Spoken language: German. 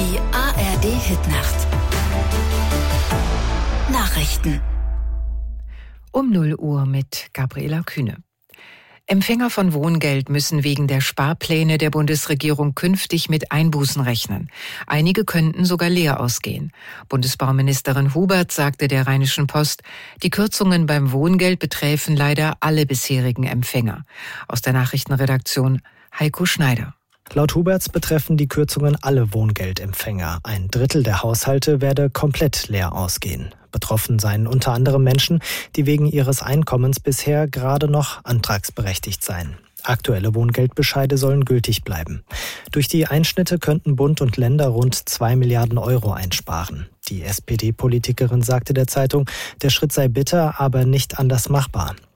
Die ARD-Hitnacht. Nachrichten. Um 0 Uhr mit Gabriela Kühne. Empfänger von Wohngeld müssen wegen der Sparpläne der Bundesregierung künftig mit Einbußen rechnen. Einige könnten sogar leer ausgehen. Bundesbauministerin Hubert sagte der Rheinischen Post, die Kürzungen beim Wohngeld beträfen leider alle bisherigen Empfänger. Aus der Nachrichtenredaktion Heiko Schneider. Laut Huberts betreffen die Kürzungen alle Wohngeldempfänger. 1/3 der Haushalte werde komplett leer ausgehen. Betroffen seien unter anderem Menschen, die wegen ihres Einkommens bisher gerade noch antragsberechtigt seien. Aktuelle Wohngeldbescheide sollen gültig bleiben. Durch die Einschnitte könnten Bund und Länder rund 2 Milliarden Euro einsparen. Die SPD-Politikerin sagte der Zeitung, der Schritt sei bitter, aber nicht anders machbar.